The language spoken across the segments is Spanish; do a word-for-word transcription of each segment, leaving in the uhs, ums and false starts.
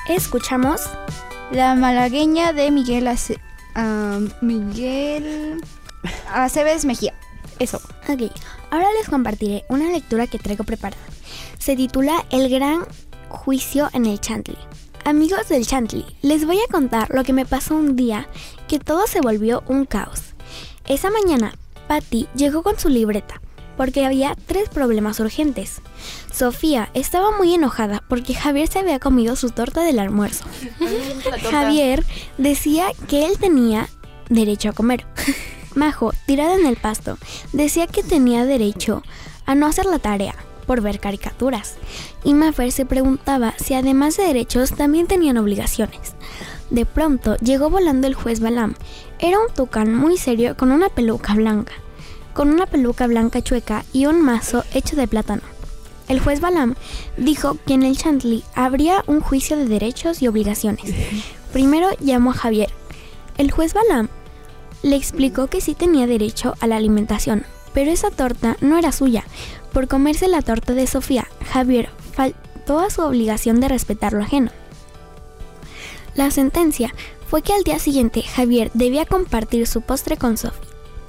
escuchamos La malagueña de Miguel Ace- uh, Miguel Aceves Mejía. Eso. Ok, ahora les compartiré una lectura que traigo preparada. Se titula El gran juicio en el Chantilly. Amigos del Chantilly, les voy a contar lo que me pasó un día que todo se volvió un caos. Esa mañana, Patty llegó con su libreta porque había tres problemas urgentes. Sofía estaba muy enojada porque Javier se había comido su torta del almuerzo. Javier decía que él tenía derecho a comer. Majo, tirada en el pasto, decía que tenía derecho a no hacer la tarea por ver caricaturas. Y Mafer se preguntaba si además de derechos también tenían obligaciones. De pronto llegó volando el juez Balam. Era un tucán muy serio con una peluca blanca, con una peluca blanca chueca y un mazo hecho de plátano. El juez Balam dijo que en el Chantilly habría un juicio de derechos y obligaciones. Primero llamó a Javier. El juez Balam le explicó que sí tenía derecho a la alimentación, pero esa torta no era suya. Por comerse la torta de Sofía, Javier faltó a su obligación de respetar lo ajeno. La sentencia fue que al día siguiente Javier debía compartir su postre con Sofía.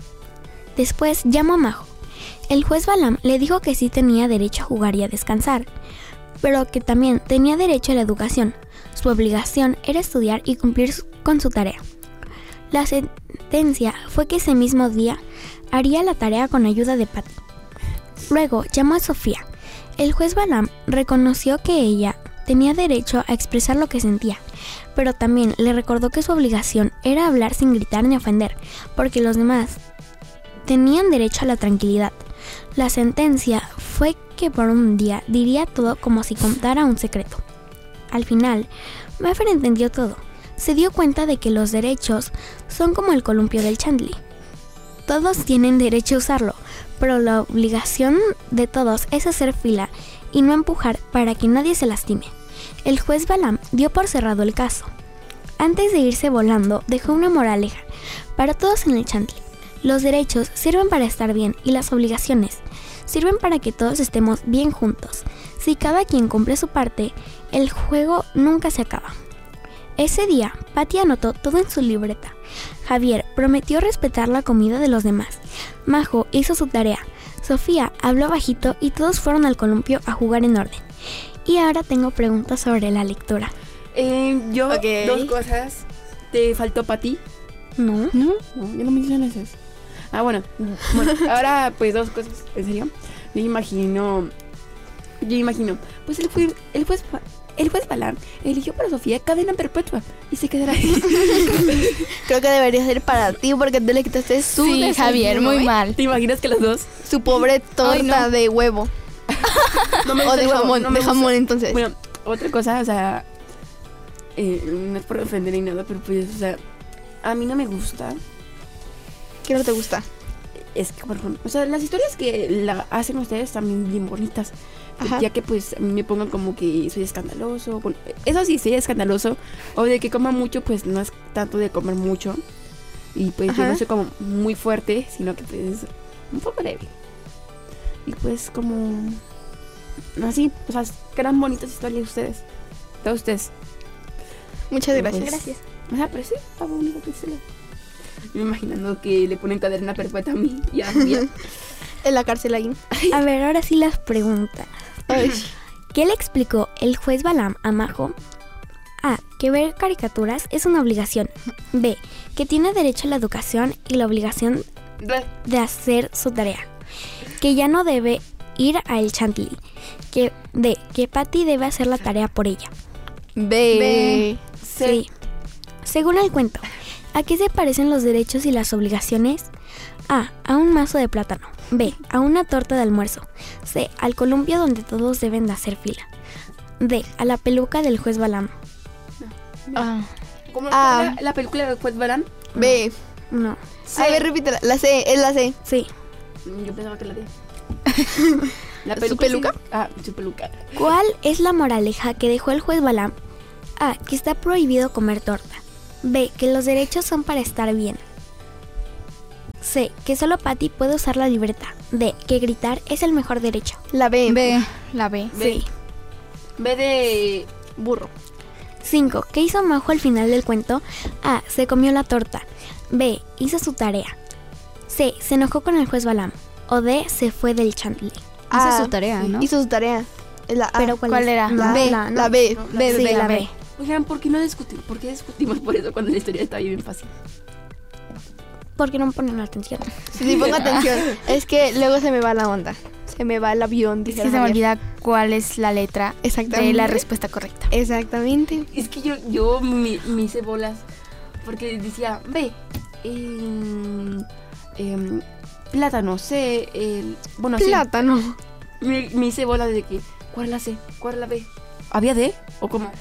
Después llamó a Majo. El juez Balam le dijo que sí tenía derecho a jugar y a descansar, pero que también tenía derecho a la educación. Su obligación era estudiar y cumplir con su tarea. La sentencia fue que ese mismo día haría la tarea con ayuda de Patty. Luego llamó a Sofía. El juez Balam reconoció que ella tenía derecho a expresar lo que sentía, pero también le recordó que su obligación era hablar sin gritar ni ofender, porque los demás tenían derecho a la tranquilidad. La sentencia fue que por un día diría todo como si contara un secreto. Al final, Mafer entendió todo. Se dio cuenta de que los derechos son como el columpio del Chantilly. Todos tienen derecho a usarlo, pero la obligación de todos es hacer fila y no empujar para que nadie se lastime. El juez Balam dio por cerrado el caso. Antes de irse volando, dejó una moraleja para todos en el Chantilly. Los derechos sirven para estar bien y las obligaciones sirven para que todos estemos bien juntos. Si cada quien cumple su parte, el juego nunca se acaba. Ese día, Patty anotó todo en su libreta. Javier prometió respetar la comida de los demás. Majo hizo su tarea. Sofía habló bajito y todos fueron al columpio a jugar en orden. Y ahora tengo preguntas sobre la lectura. Eh, yo, Okay. dos cosas. ¿Te faltó Patty? ¿No? No, no, ya no mencionas eso. Ah, bueno, bueno, ahora pues dos cosas, ¿en serio? Yo imagino, yo imagino, pues el juez, el juez, el juez Balam eligió para Sofía cadena perpetua y se quedará así. Creo que debería ser para ti porque tú le quitaste su Sí, desayuno, Javier, muy ¿eh? mal. ¿Te imaginas que los dos? Su pobre torta Ay, no. de huevo. No me O gusta de el huevo, jamón, no me de jamón gusta. entonces. Bueno, otra cosa, o sea, eh, no es por ofender ni nada, pero pues, o sea, a mí no me gusta. ¿Qué no te gusta? Es que, por ejemplo, o sea, las historias que la hacen ustedes también bien bonitas. Ajá. Ya que pues a mí me pongan como que soy escandaloso. Bueno, eso sí, soy escandaloso. O de que coma mucho, pues no es tanto de comer mucho. Y pues yo Ajá. no soy como muy fuerte, sino que pues un poco débil. Y pues como... Así, o sea, crean bonitas historias ustedes. Todos ustedes. Muchas gracias. Pues, Gracias. O sea, pero sí, está bonito que se le... Yo me imaginando que le ponen cadena perpetua a mí. Ya, ya. En la cárcel ahí. A ver, ahora sí las preguntas. Ay. ¿Qué le explicó el juez Balam a Majo? A. Que ver caricaturas es una obligación. B. Que tiene derecho a la educación y la obligación de hacer su tarea. Que ya no debe ir a el Chantilly. Que D. Que Patty debe hacer la tarea por ella. B. Sí. Según el cuento, ¿a qué se parecen los derechos y las obligaciones? A. A un mazo de plátano. B. A una torta de almuerzo. C. Al columpio donde todos deben de hacer fila. D. A la peluca del juez Balam. Ah. ¿Cómo Ah. la, la película del juez Balam? B. No. A ver, repítela. La C, es la C. Sí. Yo pensaba que la D. La ¿Su peluca, sí. peluca? Ah, su peluca. ¿Cuál es la moraleja que dejó el juez Balam? A. Que está prohibido comer torta. B. Que los derechos son para estar bien. C. Que solo Patty puede usar la libreta. D. Que gritar es el mejor derecho. La B. B, la B. B. Sí. B de... Burro. cinco. ¿Qué hizo Majo al final del cuento? A. Se comió la torta. B. Hizo su tarea. C. Se enojó con el juez Balam. O D. Se fue del Chantley. Ah, Hizo su tarea, ¿no? Hizo su tarea. Es la A. Pero ¿cuál, ¿cuál es? era? La, La, B. la, La no. B. No, B, Sí, B, la B. B. Oigan, ¿por qué no discutimos? ¿Por qué discutimos por eso cuando la historia está bien fácil? ¿Por qué no ponen atención? Sí, pongo atención. Es que luego se me va la onda. Se me va el avión. Es dice que se me Javier. olvida cuál es la letra de Exactamente. la respuesta correcta. Exactamente. Es que yo, yo me, me hice bolas porque decía, ve, em, em, plátano, C, el, bueno, sí, Plátano. me, me hice bolas de que, ¿cuál es la C? ¿Cuál es la B? ¿Había D? ¿O cómo?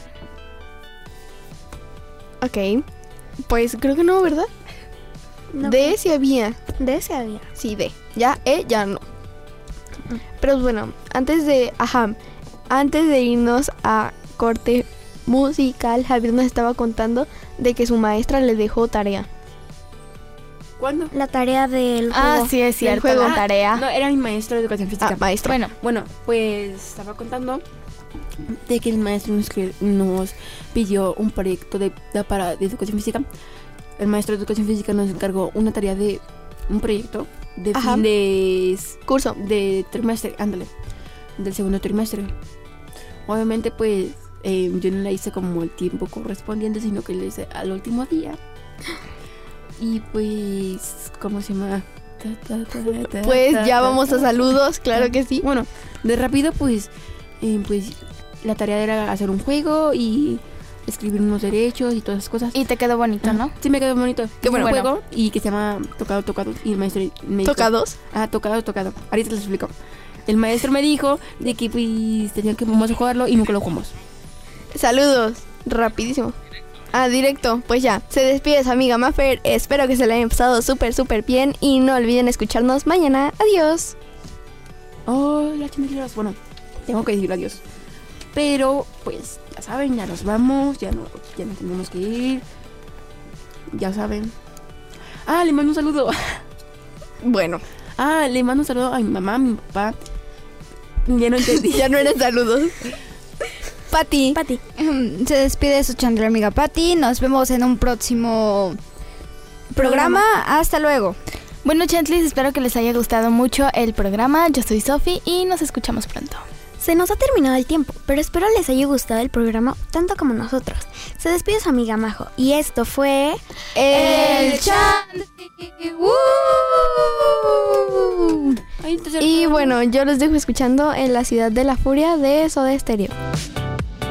Ok. Pues creo que no, ¿verdad? No, D sí había. D se había. Sí, D. Ya, E, ya no. Pero bueno, antes de, ajá, antes de irnos a corte musical, Javier nos estaba contando de que su maestra le dejó tarea. ¿Cuándo? La tarea del Ah, juego. sí, es cierto, juego. la tarea. No, era mi maestro de educación física. Ah, maestra. Bueno, Bueno, pues estaba contando de que el maestro nos, que- nos pidió un proyecto de, de, para, de educación física. El maestro de educación física nos encargó una tarea de un proyecto de Ajá. fin de, Curso. de trimestre, ándale, del segundo trimestre. Obviamente, pues eh, yo no la hice como el tiempo correspondiente, sino que la hice al último día. Y pues, ¿cómo se llama? Ta, ta, ta, ta, Pues ta, ya ta, vamos ta. a saludos, claro que sí. Bueno, de rápido, pues, eh, pues la tarea era hacer un juego y escribir unos derechos y todas esas cosas. y te quedó bonito, ¿no? Sí, me quedó bonito. Qué Es bueno. un juego y que se llama Tocado, Tocado. Y el maestro me dijo... ¿Tocados? Ah, Tocado, Tocado. Ahorita les explico. El maestro me dijo de que pues tenía que vamos a jugarlo y nunca lo jugamos. Saludos. Rapidísimo. Ah, directo. Pues ya. Se despide su amiga Mafer. Espero que se la hayan pasado súper, súper bien. Y no olviden escucharnos mañana. Adiós. Oh, las chinileras. Bueno, tengo que decir adiós. Pero, pues, ya saben, ya nos vamos. Ya no, ya no tenemos que ir. Ya saben. Ah, le mando un saludo. Bueno. Ah, le mando un saludo a mi mamá, a mi papá. Ya no entendí. Ya no eran saludos. Pati. Pati. Se despide su Chandler amiga Patty. Nos vemos en un próximo programa. Hasta luego. Bueno, Chantlis, espero que les haya gustado mucho el programa. Yo soy Sofi y nos escuchamos pronto. Se nos ha terminado el tiempo, pero espero les haya gustado el programa tanto como nosotros. Se despide su amiga Majo y esto fue... El Chantlis. Ay, entonces- Y bueno, yo los dejo escuchando En la ciudad de la furia de Soda Stereo.